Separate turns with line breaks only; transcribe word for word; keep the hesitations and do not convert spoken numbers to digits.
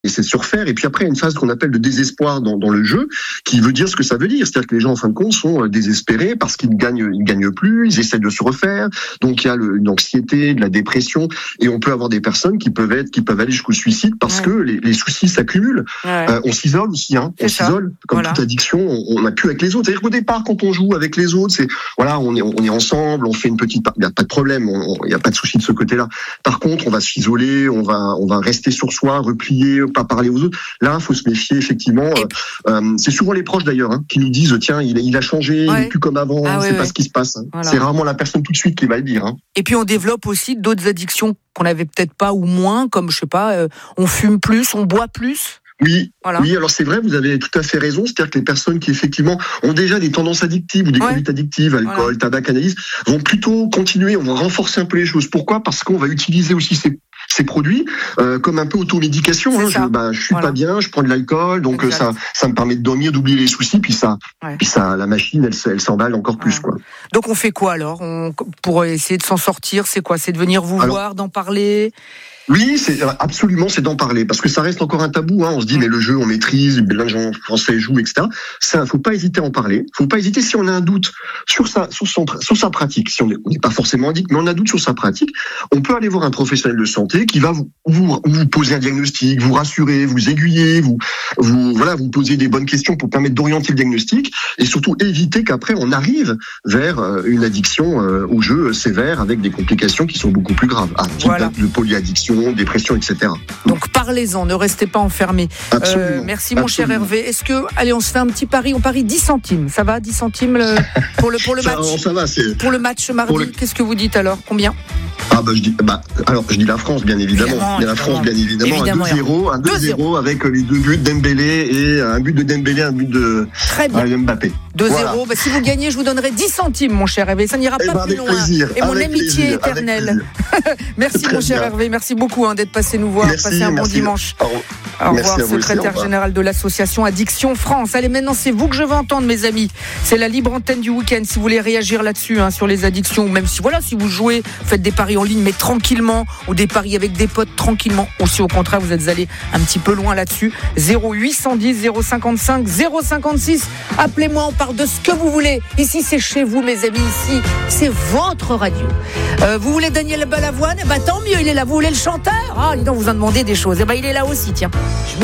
essaie de surfaire, et puis après il y a une phase qu'on appelle de désespoir dans, dans le jeu, qui veut dire ce que ça veut dire, c'est-à-dire que les gens en fin de compte sont désespérés parce qu'ils ne gagnent, ils gagnent plus, ils essaient de se refaire, donc il y a le, une anxiété, de la dépression, et on peut avoir des personnes qui peuvent être, qui peuvent aller jusqu'au suicide parce ouais. que les, les soucis s'accumulent. Ouais. Euh, on s'isole aussi, hein, on ça. s'isole, comme voilà. toute addiction, on n'a plus avec les autres. C'est-à-dire qu'au départ, quand on joue avec les autres, c'est voilà, on est, on est ensemble, on fait une petite, il n'y a pas de problème, il n'y a pas de souci de ce côté-là. Par contre, on va s'isoler, on va, on va rester sur soi, replier, pas parler aux autres. Là, il faut se méfier, effectivement. Euh, euh, c'est souvent les proches, d'ailleurs, hein, qui nous disent, tiens, il, il a changé, ouais. il n'est plus comme avant, ah, c'est ouais, pas ouais. ce qui se passe. Hein. Voilà. C'est rarement la personne tout de suite qui va le dire. Hein.
Et puis, on développe aussi d'autres addictions qu'on n'avait peut-être pas ou moins, comme, je sais pas, euh, on fume plus, on boit plus.
Oui, voilà. oui, alors c'est vrai, vous avez tout à fait raison. C'est-à-dire que les personnes qui effectivement ont déjà des tendances addictives ou des ouais. conduites addictives, alcool, voilà. tabac, cannabis, vont plutôt continuer. On va renforcer un peu les choses. Pourquoi ? Parce qu'on va utiliser aussi ces ces produits euh, comme un peu automédication. Hein. Je, bah, je suis voilà. pas bien, je prends de l'alcool, donc exact. ça, ça me permet de dormir, d'oublier les soucis, puis ça, ouais. puis ça, la machine, elle, elle s'emballe encore ouais. plus, quoi.
Donc on fait quoi alors on, pour essayer de s'en sortir ? C'est quoi ? C'est de venir vous alors, voir, d'en parler ?
Oui, c'est absolument, c'est d'en parler, parce que ça reste encore un tabou. Hein. On se dit, mais le jeu, on maîtrise, plein de gens français jouent, et cetera. Ça, faut pas hésiter à en parler. Faut pas hésiter si on a un doute sur sa, sur son, sur sa pratique. Si on n'est pas forcément addict, mais on a un doute sur sa pratique, on peut aller voir un professionnel de santé qui va vous, vous, vous poser un diagnostic, vous rassurer, vous aiguiller, vous, vous, voilà, vous poser des bonnes questions pour permettre d'orienter le diagnostic et surtout éviter qu'après on arrive vers une addiction au jeu sévère avec des complications qui sont beaucoup plus graves, à type voilà. de polyaddiction, dépression, et cetera.
Donc parlez-en, ne restez pas enfermés. Euh, merci mon Absolument. cher Hervé. Est-ce que, allez, on se fait un petit pari, on parie dix centimes. Ça va, dix centimes le, pour le pour le match.
Ça, ça va, c'est
pour le match mardi. Le... Qu'est-ce que vous dites alors ? Combien ?
Ah bah je dis bah alors je dis la France bien évidemment, évidemment la France bien évidemment, évidemment un deux zéro, un deux zéro avec les deux buts Dembélé et un but de Dembélé, un but de euh, Mbappé.
deux zéro, voilà. bah, si vous gagnez, je vous donnerai dix centimes mon cher Hervé, ça n'ira
et
pas
bah,
plus loin.
Plaisir,
et mon
amitié
plaisir, éternelle. merci mon cher bien. Hervé, merci beaucoup hein, d'être passé nous voir,
merci,
passer un
merci.
bon dimanche.
Au,
au revoir, secrétaire aussi, général de l'association Addiction France. Allez, maintenant c'est vous que je veux entendre mes amis. C'est la libre antenne du week-end si vous voulez réagir là-dessus hein, sur les addictions, ou même si voilà, si vous jouez, faites des paris en ligne mais tranquillement, ou des paris avec des potes tranquillement, ou si au contraire vous êtes allé un petit peu loin là-dessus. Zéro huit cent dix zéro cinquante-cinq zéro cinquante-six, appelez-moi, on parle de ce que vous voulez. Ici c'est chez vous mes amis, ici c'est votre radio. Euh, vous voulez Daniel Balavoine ? Eh ben tant mieux, il est là. Vous voulez le chanteur ? Ah, dis donc, vous en demandez des choses. Eh ben il est là aussi, tiens.